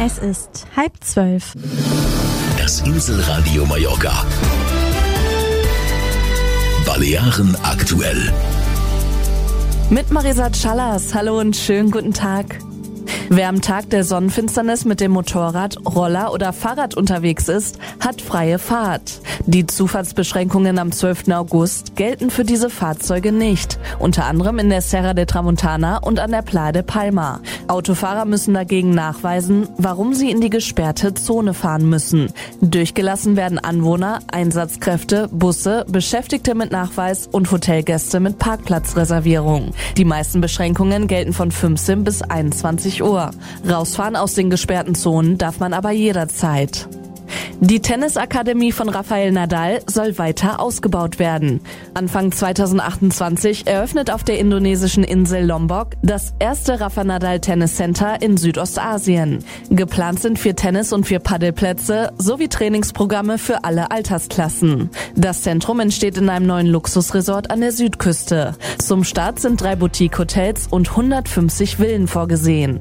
Es ist 11:30. Das Inselradio Mallorca. Balearen aktuell. Mit Marisa Callas. Hallo und schönen guten Tag. Wer am Tag der Sonnenfinsternis mit dem Motorrad, Roller oder Fahrrad unterwegs ist, hat freie Fahrt. Die Zufahrtsbeschränkungen am 12. August gelten für diese Fahrzeuge nicht. Unter anderem in der Serra de Tramontana und an der Playa de Palma. Autofahrer müssen dagegen nachweisen, warum sie in die gesperrte Zone fahren müssen. Durchgelassen werden Anwohner, Einsatzkräfte, Busse, Beschäftigte mit Nachweis und Hotelgäste mit Parkplatzreservierung. Die meisten Beschränkungen gelten von 15 bis 21 Uhr. Rausfahren aus den gesperrten Zonen darf man aber jederzeit. Die Tennisakademie von Rafael Nadal soll weiter ausgebaut werden. Anfang 2028 eröffnet auf der indonesischen Insel Lombok das erste Rafa Nadal Tennis Center in Südostasien. Geplant sind 4 Tennis- und 4 Paddelplätze sowie Trainingsprogramme für alle Altersklassen. Das Zentrum entsteht in einem neuen Luxusresort an der Südküste. Zum Start sind 3 Boutique-Hotels und 150 Villen vorgesehen.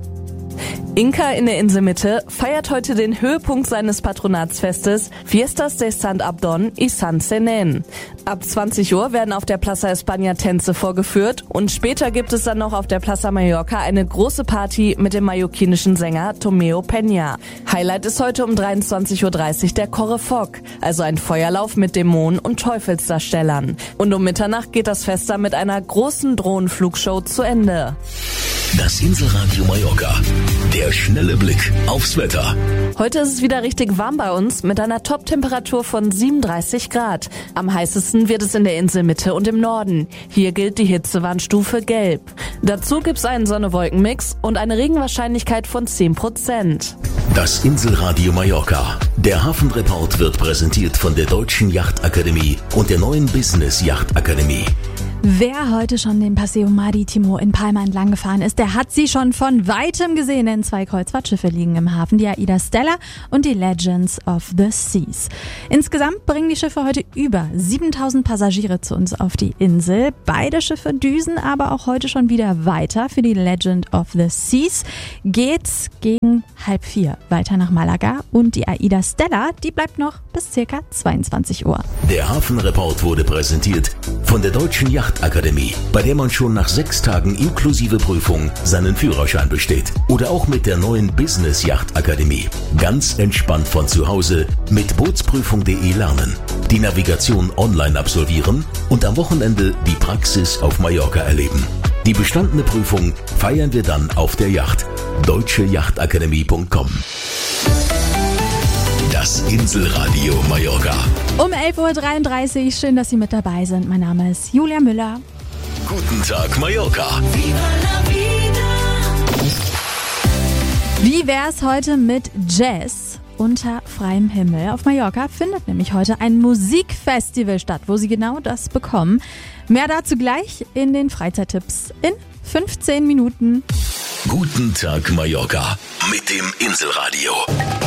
Inca in der Inselmitte feiert heute den Höhepunkt seines Patronatsfestes Fiestas de Sant Abdon y Sant Senen. Ab 20 Uhr werden auf der Plaza España Tänze vorgeführt und später gibt es dann noch auf der Plaza Mallorca eine große Party mit dem mallorquinischen Sänger Tomeo Peña. Highlight ist heute um 23.30 Uhr der Correfoc, also ein Feuerlauf mit Dämonen und Teufelsdarstellern. Und um Mitternacht geht das Fest dann mit einer großen Drohnenflugshow zu Ende. Das Inselradio Mallorca. Der schnelle Blick aufs Wetter. Heute ist es wieder richtig warm bei uns mit einer Top-Temperatur von 37 Grad. Am heißesten wird es in der Inselmitte und im Norden. Hier gilt die Hitzewarnstufe Gelb. Dazu gibt's einen Sonne-Wolken-Mix und eine Regenwahrscheinlichkeit von 10%. Das Inselradio Mallorca. Der Hafenreport wird präsentiert von der Deutschen Yachtakademie und der neuen Business Yachtakademie. Wer heute schon den Paseo Maritimo in Palma entlang gefahren ist, der hat sie schon von weitem gesehen, denn 2 Kreuzfahrtschiffe liegen im Hafen, die AIDA Stella und die Legends of the Seas. Insgesamt bringen die Schiffe heute über 7000 Passagiere zu uns auf die Insel. Beide Schiffe düsen aber auch heute schon wieder weiter. Für die Legend of the Seas geht's gegen 3:30 weiter nach Malaga und die AIDA Stella, die bleibt noch bis ca. 22 Uhr. Der Hafenreport wurde präsentiert von der Deutschen Yachtakademie, bei der man schon nach 6 Tagen inklusive Prüfung seinen Führerschein besteht. Oder auch mit der neuen Business Yachtakademie. Ganz entspannt von zu Hause mit bootsprüfung.de lernen, die Navigation online absolvieren und am Wochenende die Praxis auf Mallorca erleben. Die bestandene Prüfung feiern wir dann auf der Yacht. deutscheyachtakademie.com. Das Inselradio Mallorca. Um 11:33 Uhr, schön, dass Sie mit dabei sind. Mein Name ist Julia Müller. Guten Tag Mallorca. Wie wär's heute mit Jazz unter freiem Himmel? Auf Mallorca findet nämlich heute ein Musikfestival statt, wo Sie genau das bekommen. Mehr dazu gleich in den Freizeittipps in 15 Minuten. Guten Tag Mallorca mit dem Inselradio.